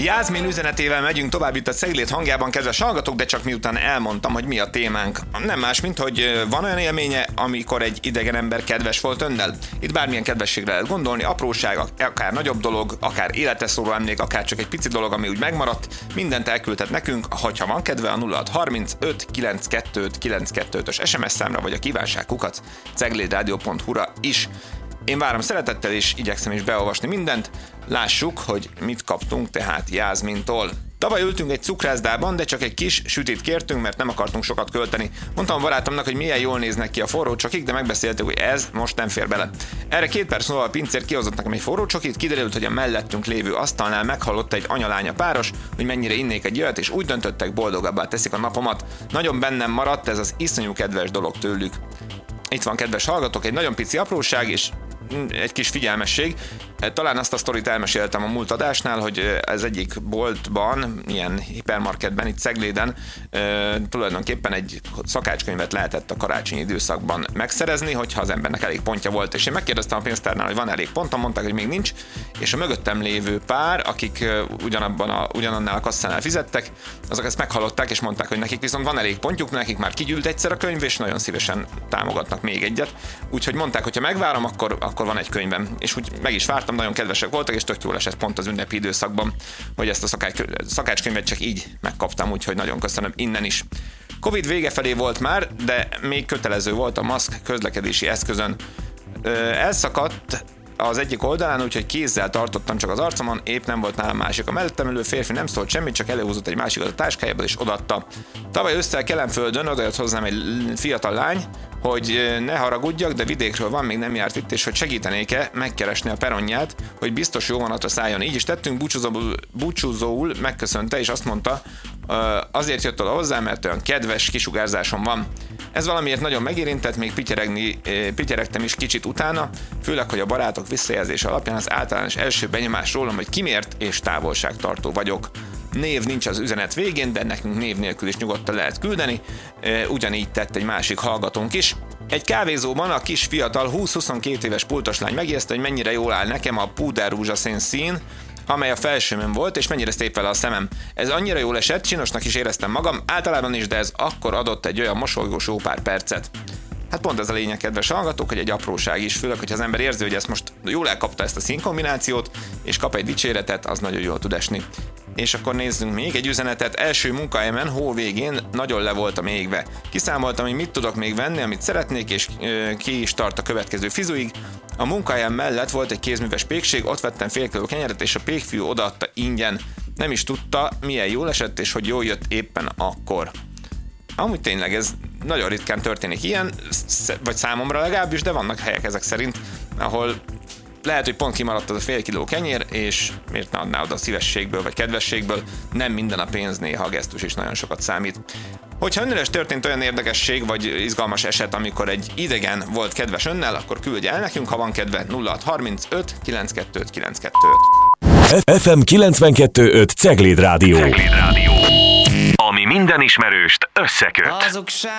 Jászmin üzenetével megyünk tovább itt a Cegléd hangjában, kedves hallgatók, de csak miután elmondtam, hogy mi a témánk. Nem más, mint hogy van olyan élménye, amikor egy idegen ember kedves volt önnel. Itt bármilyen kedvességre lehet gondolni, apróság, akár nagyobb dolog, akár életre szóló emlék, akár csak egy pici dolog, ami úgy megmaradt. Mindent elküldhet nekünk, hogyha van kedve, a 0635 925 925-ös SMS számra, vagy a kívánság@ ceglédradio.hu-ra is. Én várom szeretettel, és igyekszem is beolvasni mindent. Lássuk, hogy mit kaptunk tehát Jászmintól. Tavaly ültünk egy cukrászdában, de csak egy kis sütit kértünk, mert nem akartunk sokat költeni. Mondtam a barátomnak, hogy milyen jól néznek ki a forró csokik, de megbeszéltük, hogy ez most nem fér bele. Erre 2 perc múlva a pincér kihozott nekem egy forró csokit, kiderült, hogy a mellettünk lévő asztalnál meghallotta egy anya-lánya páros, hogy mennyire innék egy olyat, és úgy döntöttek, boldogabbá teszik a napomat. Nagyon bennem maradt ez az iszonyú kedves dolog tőlük. Itt van, kedves hallgatók, egy nagyon pici apróság, és egy kis figyelmesség. Talán azt a sztorit elmeséltem a múlt adásnál, hogy ez egyik boltban, ilyen hipermarketben, itt Cegléden tulajdonképpen egy szakácskönyvet lehetett a karácsonyi időszakban megszerezni, hogyha az embernek elég pontja volt. És én megkérdeztem a pénztárnál, hogy van elég pontom, mondták, hogy még nincs, és a mögöttem lévő pár, akik ugyanannál a kasszánál fizettek, azok ezt meghallották, és mondták, hogy nekik viszont van elég pontjuk, nekik már kigyűlt egyszer a könyv, és nagyon szívesen támogatnak még egyet. Úgyhogy mondták, hogy ha megvárom, akkor van egy könyvem. És úgy meg is vártam, nagyon kedvesek voltak, és tök jól esett pont az ünnepi időszakban, hogy ezt a szakácskönyvet csak így megkaptam, úgyhogy nagyon köszönöm innen is. Covid vége felé volt már, de még kötelező volt a maszk közlekedési eszközön. Elszakadt az egyik oldalán, úgyhogy kézzel tartottam csak az arcomon, épp nem volt nálam másik. A mellettem ülő férfi nem szólt semmit, csak előhúzott egy másikat a táskájából és odaadta. Tavaly ősszel Kelenföldön odajött hozzám egy fiatal lány, hogy ne haragudjak, de vidékről van, még nem járt itt, és hogy segítenék-e megkeresni a peronját, hogy biztos jó vonatra szálljon. Így is tettünk, búcsúzóul megköszönte, és azt mondta, azért jött oda hozzá, mert olyan kedves kisugárzásom van. Ez valamiért nagyon megérintett, még pityeregtem is kicsit utána, főleg, hogy a barátok visszajelzése alapján az általános első benyomás rólam, hogy kimért és távolságtartó vagyok. Név nincs az üzenet végén, de nekünk név nélkül is nyugodtan lehet küldeni, ugyanígy tett egy másik hallgatónk is. Egy kávézóban a kis fiatal 20-22 éves pultos lány megjegyezte, hogy mennyire jól áll nekem a púder rózsaszín szín, amely a felsőmön volt, és mennyire szép vele a szemem. Ez annyira jól esett, csinosnak is éreztem magam, általában is, de ez akkor adott egy olyan mosolygós jó pár percet. Hát pont ez a lényeg, kedves hallgatók, hogy egy apróság is, főleg, hogyha az ember érzi, hogy ezt most jól elkapta ezt a színkombinációt, és kap egy dicséretet, az nagyon jól tud esni. És akkor nézzünk még egy üzenetet. Első munkahelyemen hó végén nagyon le voltam égve. Kiszámoltam, hogy mit tudok még venni, amit szeretnék, és ki is tart a következő fizuig. A munkahelyem mellett volt egy kézműves pékség, ott vettem fél kiló kenyeret, és a pékfiú odaadta ingyen. Nem is tudta, milyen jól esett, és hogy jól jött éppen akkor. Amúgy tényleg ez nagyon ritkán történik ilyen, vagy számomra legalábbis, de vannak helyek ezek szerint, ahol lehet, hogy pont kimaradt az a fél kiló kenyér, és miért ne adná oda szívességből vagy kedvességből, nem minden a pénz, néha a gesztus is nagyon sokat számít. Hogyha önnel is történt olyan érdekesség vagy izgalmas eset, amikor egy idegen volt kedves önnel, akkor küldje el nekünk, ha van kedve, 0635 925 925. FM 92.5 Cegléd Rádió. Ami minden ismerőst összeköt.